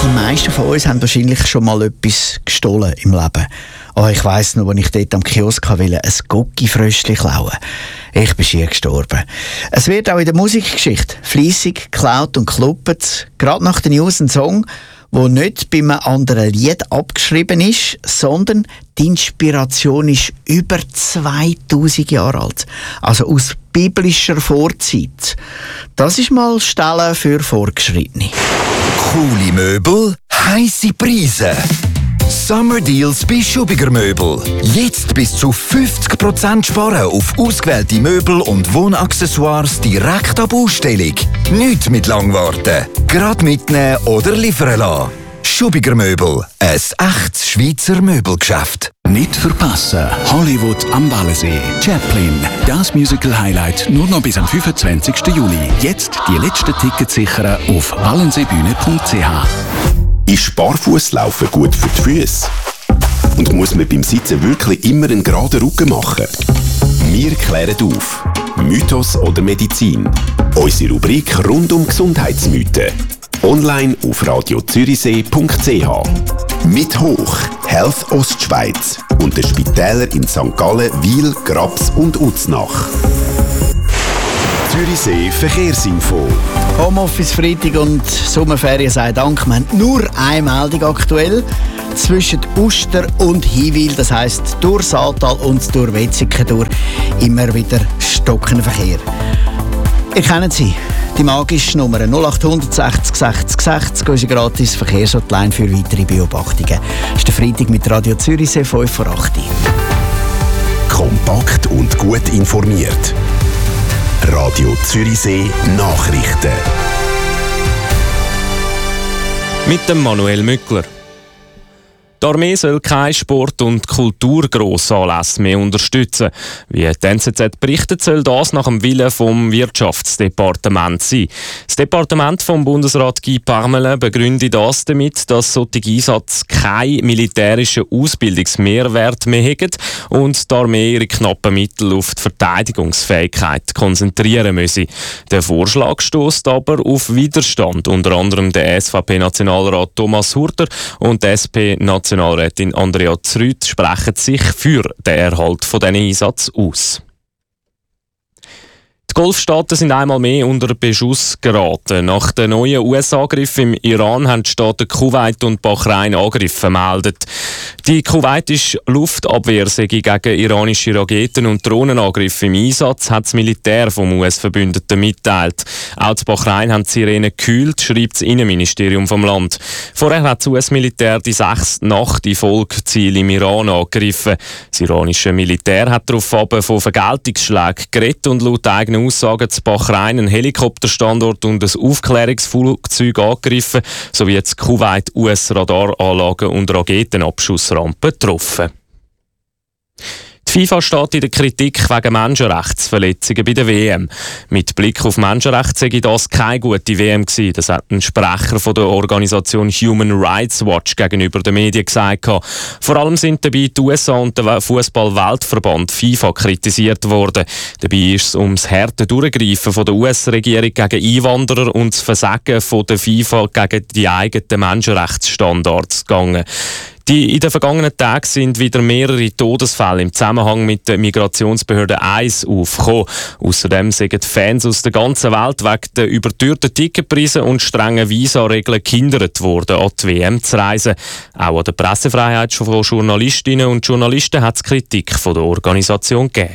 Die meisten von uns haben wahrscheinlich schon mal etwas gestohlen im Leben. Oh, ich weiss noch, als ich dort am Kiosk wollte, ein Gucci-Fröschchen klauen. Ich bin schier gestorben. Es wird auch in der Musikgeschichte fleissig geklaut und gekluppt. Gerade nach den News ein Song, der nicht bei einem anderen Lied abgeschrieben ist, sondern die Inspiration ist über 2000 Jahre alt. Also aus biblischer Vorzeit. Das ist mal Stellen für Vorgeschrittene. Coole Möbel, heisse Preise. Summer Deals bei Schubiger Möbel. Jetzt bis zu 50% sparen auf ausgewählte Möbel und Wohnaccessoires direkt ab Ausstellung. Nicht mit lang warten. Gerade mitnehmen oder liefern lassen. Schubiger Möbel. Ein echtes Schweizer Möbelgeschäft. Nicht verpassen. Hollywood am Wallensee. Chaplin. Das Musical-Highlight nur noch bis am 25. Juli. Jetzt die letzten Tickets sichern auf wallenseebühne.ch. Ist Barfußlaufen gut für die Füße? Und muss man beim Sitzen wirklich immer einen geraden Rücken machen? Wir klären auf. Mythos oder Medizin? Unsere Rubrik rund um Gesundheitsmythen. Online auf radiozürichsee.ch. Mit Hoch, Health Ostschweiz und den Spitälern in St. Gallen, Wil, Graps und Uznach. Zürichsee Verkehrsinfo. Homeoffice Freitag und Sommerferien sei Dank. Wir haben nur eine Meldung aktuell. Zwischen Uster und Hiwil, das heisst durch Saaltal und durch Wetzikon durch, immer wieder stockender Verkehr. Ihr kennt sie, die magische Nummer 0800 60 60 60, unsere gratis Verkehrshotline für weitere Beobachtungen. Das ist der Freitag mit Radio Zürichsee 5 vor 8 Uhr. Kompakt und gut informiert. Radio Zürichsee Nachrichten. Mit dem Manuel Mückler. Die Armee soll keine Sport- und Kulturgrossanlässe mehr unterstützen. Wie die NZZ berichtet, soll das nach dem Willen vom Wirtschaftsdepartement sein. Das Departement vom Bundesrat Guy Parmelin begründet das damit, dass solche Einsätze keinen militärischen Ausbildungsmehrwert mehr haben und die Armee ihre knappen Mittel auf die Verteidigungsfähigkeit konzentrieren müsse. Der Vorschlag stößt aber auf Widerstand. Unter anderem der SVP-Nationalrat Thomas Hurter und der SP-Nationalrätin Andrea Zrüth sprechen sich für den Erhalt von diesen Einsatz aus. Die Golfstaaten sind einmal mehr unter Beschuss geraten. Nach den neuen US-Angriffen im Iran haben die Staaten Kuwait und Bahrain Angriffe gemeldet. Die kuwaitische Luftabwehr sei gegen iranische Raketen- und Drohnenangriffe im Einsatz, hat das Militär vom US-Verbündeten mitteilt. Auch die Bahrain haben die Sirene gekühlt, schreibt das Innenministerium vom Land. Vorher hat das US-Militär die 6. Nacht in Folge Ziele im Iran angegriffen. Das iranische Militär hat daraufhin von Vergeltungsschlägen geredet und laut eigenen Aussagen zu Bahrain einen Helikopterstandort und ein Aufklärungsflugzeug angegriffen, sowie jetzt Kuwait US-Radaranlagen und Raketenabschussrampen getroffen. Die FIFA steht in der Kritik wegen Menschenrechtsverletzungen bei der WM. Mit Blick auf Menschenrechte sei das keine gute WM gewesen. Das hat ein Sprecher von der Organisation Human Rights Watch gegenüber den Medien gesagt. Vor allem sind dabei die USA und der Fußball-Weltverband FIFA kritisiert worden. Dabei ist es ums harte Durchgreifen von der US-Regierung gegen Einwanderer und das Versagen von der FIFA gegen die eigenen Menschenrechtsstandards gegangen. In den vergangenen Tagen sind wieder mehrere Todesfälle im Zusammenhang mit der Migrationsbehörde ICE aufgekommen. Außerdem sind Fans aus der ganzen Welt wegen der überteuerten Ticketpreise und strengen Visa-Regeln gehindert worden, an die WM zu reisen. Auch an der Pressefreiheit von Journalistinnen und Journalisten hat es Kritik von der Organisation gegeben.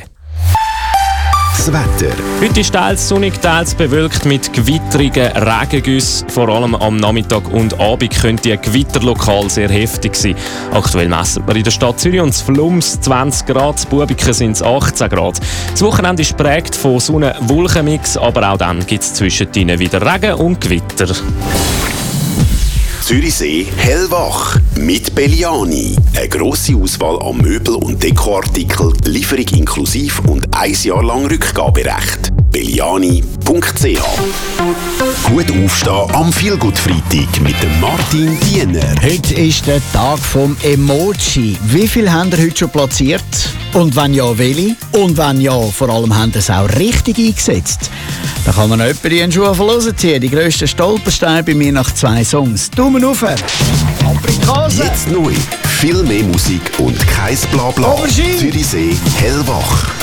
Das Wetter. Heute ist teils sonnig, teils bewölkt mit gewittrigen Regengüssen. Vor allem am Nachmittag und Abend könnte ein Gewitterlokal sehr heftig sein. Aktuell messen wir in der Stadt Zürich und Flums 20 Grad, in Bubiken sind es 18 Grad. Das Wochenende ist geprägt von Sonne-Wolkenmix, aber auch dann gibt es zwischendrin wieder Regen und Gewitter. Zürichsee hellwach mit Belliani. Eine grosse Auswahl an Möbel- und Dekoartikeln, Lieferung inklusiv und 1 Jahr lang Rückgaberecht. belliani.ch Gut aufstehen am Feelgood-Freitag mit dem Martin Diener. Heute ist der Tag vom Emoji. Wie viel habt ihr heute schon platziert? Und wenn ja, welche? Und wenn ja, vor allem habt ihr es auch richtig eingesetzt? Da kann man jemanden in den Schuh verlosen. Die grössten Stolpersteine bei mir nach 2 Songs. Daumen rauf! Aprikose! Jetzt neu. Viel mehr Musik und kein Blabla. Aubergine. Zürichsee hellwach.